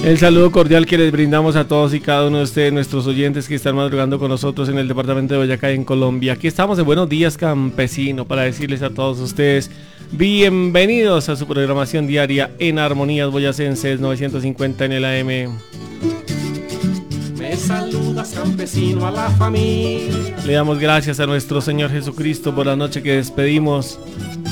El saludo cordial que les brindamos a todos y cada uno de ustedes, nuestros oyentes que están madrugando con nosotros en el departamento de Boyacá, en Colombia. Aquí estamos en Buenos Días Campesino para decirles a todos ustedes bienvenidos a su programación diaria en Armonías Boyacenses 950 en el AM. Me saludas, campesino, a la familia. Le damos gracias a nuestro Señor Jesucristo por la noche que despedimos.